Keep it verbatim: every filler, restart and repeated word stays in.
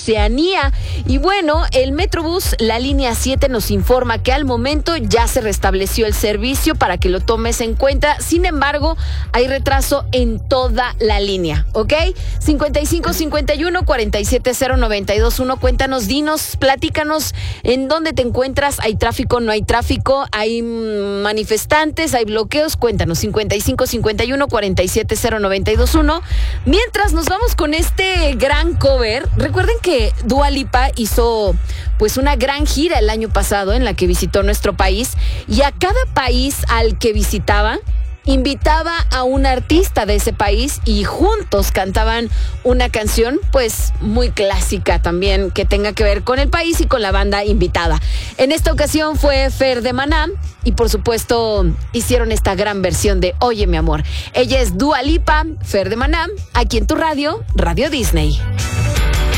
Oceanía. Y bueno, el Metrobús, la línea siete, nos informa que al momento ya se restableció el servicio para que lo tomes en cuenta. Sin embargo, hay retraso en toda la línea, ¿ok? cincuenta y cinco cincuenta y uno cuarenta y siete cero noventa y dos uno. Cuéntanos, dinos, platícanos en dónde te encuentras. ¿Hay tráfico, no hay tráfico? ¿Hay manifestantes, hay bloqueos? Cuéntanos, cincuenta y cinco cincuenta y uno cuarenta y siete cero noventa y dos uno. Mientras nos vamos con este gran cover, recuerden que Dua Lipa hizo pues una gran gira el año pasado en la que visitó nuestro país, y a cada país al que visitaba invitaba a un artista de ese país y juntos cantaban una canción pues muy clásica también que tenga que ver con el país y con la banda invitada. En esta ocasión fue Fer de Maná y por supuesto hicieron esta gran versión de Oye mi amor. Ella es Dua Lipa, Fer de Maná, aquí en tu radio, Radio Disney.